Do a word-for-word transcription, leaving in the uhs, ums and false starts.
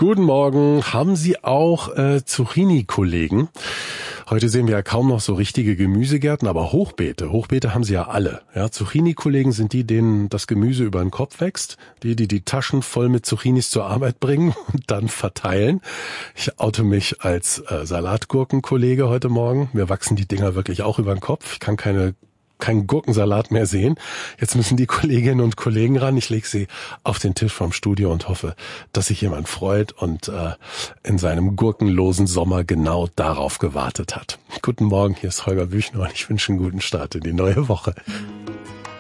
Guten Morgen. Haben Sie auch äh, Zucchini-Kollegen? Heute sehen wir ja kaum noch so richtige Gemüsegärten, aber Hochbeete. Hochbeete haben Sie ja alle. Ja, Zucchini-Kollegen sind die, denen das Gemüse über den Kopf wächst, die, die die Taschen voll mit Zucchinis zur Arbeit bringen und dann verteilen. Ich oute mich als äh, Salatgurkenkollege heute Morgen. Mir wachsen die Dinger wirklich auch über den Kopf. Ich kann keine keinen Gurkensalat mehr sehen. Jetzt müssen die Kolleginnen und Kollegen ran. Ich lege sie auf den Tisch vom Studio und hoffe, dass sich jemand freut und äh, in seinem gurkenlosen Sommer genau darauf gewartet hat. Guten Morgen, hier ist Holger Büchner und ich wünsche einen guten Start in die neue Woche.